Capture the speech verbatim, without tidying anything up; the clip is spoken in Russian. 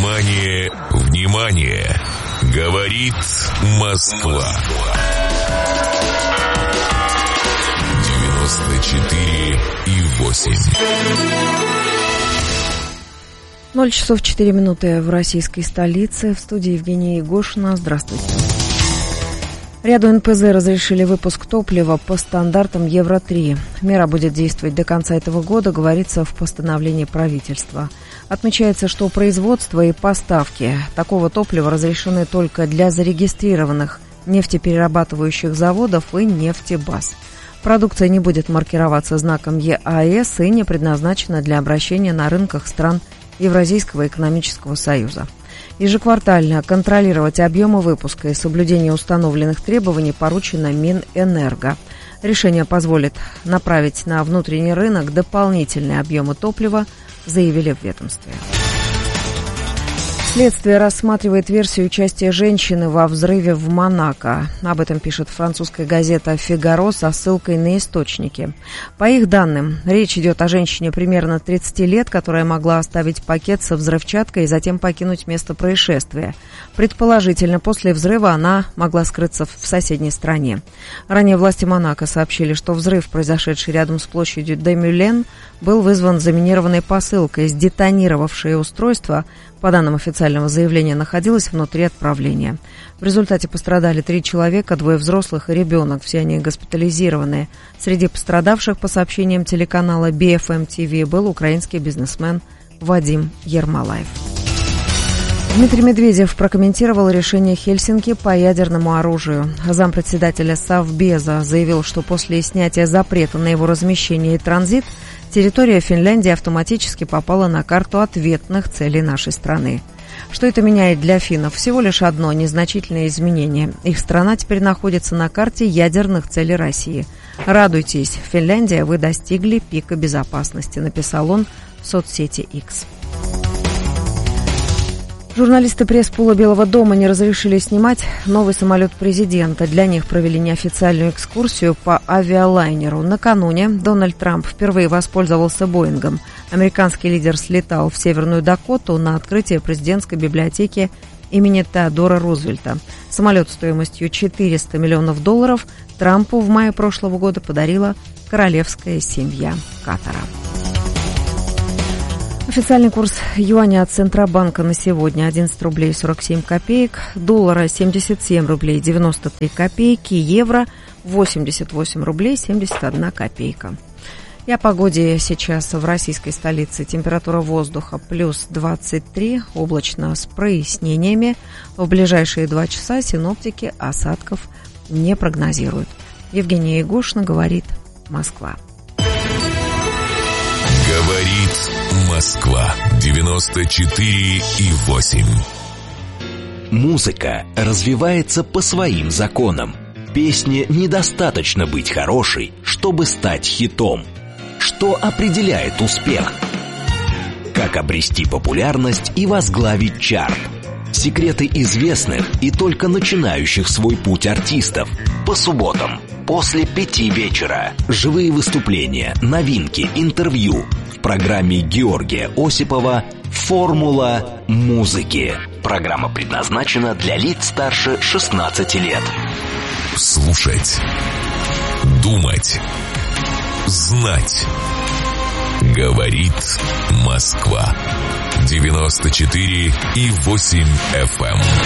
Внимание, внимание! Говорит Москва. девяносто четыре и восемь. ноль часов четыре минуты в российской столице. В студии Евгения Егошина. Здравствуйте. Ряду эн пэ зэ разрешили выпуск топлива по стандартам Евро три. Мера будет действовать до конца этого года, говорится в постановлении правительства. Отмечается, что производство и поставки такого топлива разрешены только для зарегистрированных нефтеперерабатывающих заводов и нефтебаз. Продукция не будет маркироваться знаком е а эс и не предназначена для обращения на рынках стран Евразийского экономического союза. Ежеквартально контролировать объемы выпуска и соблюдение установленных требований поручено Минэнерго. Решение позволит направить на внутренний рынок дополнительные объемы топлива, заявили в ведомстве. Следствие рассматривает версию участия женщины во взрыве в Монако. Об этом пишет французская газета «Фигаро» со ссылкой на источники. По их данным, речь идет о женщине примерно тридцати лет, которая могла оставить пакет со взрывчаткой и затем покинуть место происшествия. Предположительно, после взрыва она могла скрыться в соседней стране. Ранее власти Монако сообщили, что взрыв, произошедший рядом с площадью де Мюлен, был вызван заминированной посылкой. Сдетонировавшее устройство, по данным официального заявления, находилось внутри отправления. В результате пострадали три человека, двое взрослых и ребенок. Все они госпитализированы. Среди пострадавших, по сообщениям телеканала би эф эм ти ви, был украинский бизнесмен Вадим Ермолаев. Дмитрий Медведев прокомментировал решение Хельсинки по ядерному оружию. Зампредседателя Совбеза заявил, что после снятия запрета на его размещение и транзит территория Финляндии автоматически попала на карту ответных целей нашей страны. Что это меняет для финнов? Всего лишь одно незначительное изменение. Их страна теперь находится на карте ядерных целей России. Радуйтесь, Финляндия, вы достигли пика безопасности, написал он в соцсети X. Журналисты пресс-пула Белого дома не разрешили снимать новый самолет президента. Для них провели неофициальную экскурсию по авиалайнеру. Накануне Дональд Трамп впервые воспользовался Боингом. Американский лидер слетал в Северную Дакоту на открытие президентской библиотеки имени Теодора Рузвельта. Самолет стоимостью четыреста миллионов долларов Трампу в мае прошлого года подарила королевская семья Катара. Официальный курс юаня от Центробанка на сегодня одиннадцать рублей сорок семь копеек, доллара семьдесят семь рублей девяносто три копейки, евро восемьдесят восемь рублей семьдесят одна копейка. И о погоде сейчас в российской столице. Температура воздуха плюс двадцать три, облачно с прояснениями. В ближайшие два часа синоптики осадков не прогнозируют. Евгения Егошина, говорит Москва. Говорит Москва. девяносто четыре и восемь. Музыка развивается по своим законам. Песне недостаточно быть хорошей, чтобы стать хитом. Что определяет успех? Как обрести популярность и возглавить чарт? Секреты известных и только начинающих свой путь артистов. По субботам после пяти вечера. Живые выступления, новинки, интервью. В программе Георгия Осипова «Формула музыки». Программа предназначена для лиц старше шестнадцати лет. Слушать, думать, знать. Говорит Москва. девяносто четыре и восемь эф эм.